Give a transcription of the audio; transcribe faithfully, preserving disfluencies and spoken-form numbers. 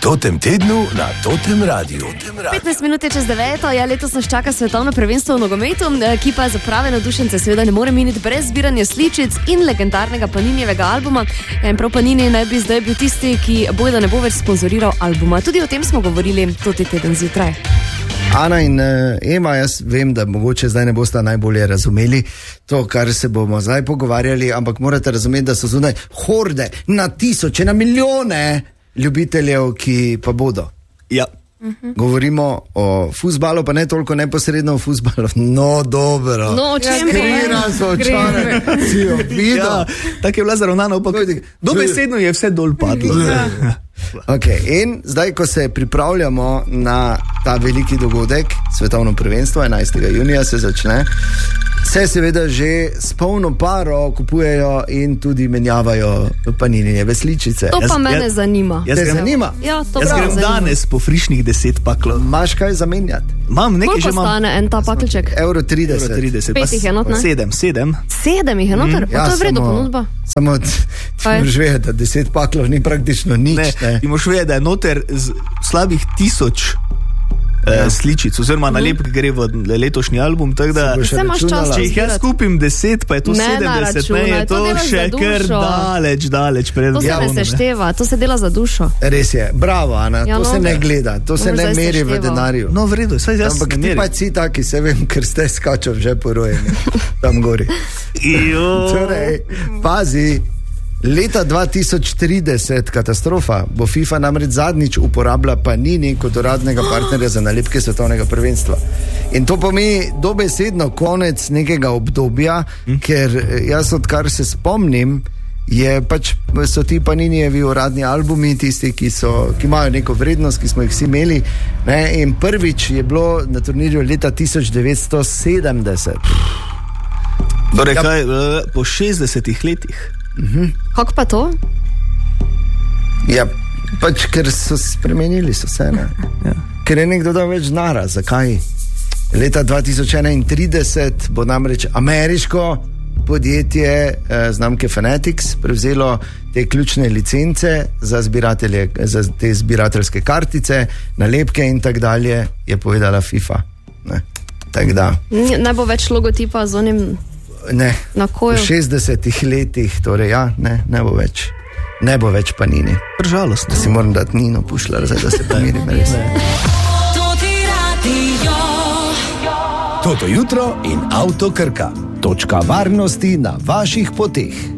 Totem tednu na Totem radiju. petnajst minut je čez deveto, ja, letos nas čaka svetovno prvenstvo v nogometu, ki pa za prave navdušence seveda ne more miniti brez zbiranja sličic in legendarnega Paninijevega albuma. In prav Panini naj bi zdaj bil tisti, ki bojda ne bo več sponzoriral albuma. Tudi o tem smo govorili toti teden zjutraj. Ana in uh, Ema, jaz vem, da mogoče zdaj ne boste najbolje razumeli to, kar se bomo zdaj pogovarjali, ampak morate razumeti, da so zunaj horde, na tisoče, na milijone ljubiteljev, ki pa bodo. Ja. Uh-huh. Govorimo o fuzbalu, pa ne toliko neposredno o fuzbalu. No, dobro. No, o čem Skrira so očane. Si jo videl? Ja, tako je bila zaravnana, ampak dobesedno je vse dol padlo. Okay, in zdaj, ko se pripravljamo na ta veliki dogodek, svetovno prvenstvo, enajstega junija se začne, se seveda že s polno paro kupujejo in tudi menjavajo Paninijeve sličice. To pa Jaz- mene jaz- zanima. Jaz Te grem, zanima? Ja, to jaz prav grem zanima. danes po frišnih deset paklov. Imaš kaj zamenjati? Imam nekaj Koliko že imam. stane en ta pakelček? Euro trideset. Euro trideset, Pet pa jih je not, ne? Sedem, sedem. Sedem jih je noter? Ja, Pa to je vredno samo- ponudba. Samo t- ti Kaj? moraš vedeti, da deset paklov ni praktično nič. Ne, Ne, ti moraš vedeti, da je noter z slabih tisoč Ja. eh, sličic, oziroma nalepk gre v letošnji album, tako da Si boš Vse imaš računala? čas. če jih jaz zbirati. kupim deset, pa je to Ne sedemdeset, ne, naračunaj, je to to delaš še za kar dušo. daleč, daleč pred To se Ja, ne ono, ne. sešteva, to se dela za dušo. Res je, bravo, Ana, Ja, to no, se ne da. gleda, to se Boš ne zdaj meri v sešteval. denarju. No, v redu, saj jaz Ampak ne ti merim. pa si taki, se vem, ker ste skačal že porojeni, tam gori. Jo. Torej, pazi, leta dva tisoč trideset, katastrofa, bo FIFA namreč zadnjič uporabila Panini kot uradnega partnerja za nalepke svetovnega prvenstva. In to pomeni dobesedno konec nekega obdobja, hm? ker eh, jaz odkar se spomnim, je pač, so ti Paninijevi uradni albumi tisti, ki, so, ki imajo neko vrednost, ki smo jih vsi imeli. Ne? In prvič je bilo na turnirju leta tisoč devetsto sedemdeset. Torej, Ja. kaj, eh, po šestdesetih letih. Kako pa to? Ja, pač ker so spremenili so se, ne? Ja. Ker je nekdo dal več denarja. Zakaj? Leta dva tisoč enaintrideset bo namreč ameriško podjetje eh, znamke Fanatics prevzelo te ključne licence za zbiratelje, za te zbirateljske kartice, nalepke in tako dalje, je povedala FIFA. Ne, tako da, Ni- Ne bo več logotipa z onim ne. na V koju. šestdesetih letih, torej ja, ne, ne bo več. Ne bo več Panini. Žalostno. Si moram dati Nino Pušlar, zdaj da se pomirim res. Toto jutro in Avto Krka. Točka varnosti na vaših poteh.